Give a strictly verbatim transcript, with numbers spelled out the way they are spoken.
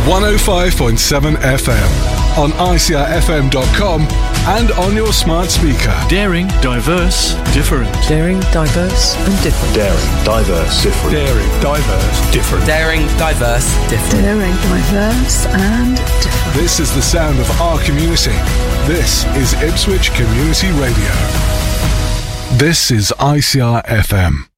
one oh five point seven F M, on I C R F M dot com and on your smart speaker. Daring, diverse, different. Daring, diverse and different. Daring, diverse, different. Daring, diverse, different. Daring, diverse, different. Daring, diverse and different. This is the sound of our community. This is Ipswich Community Radio. This is I C R F M.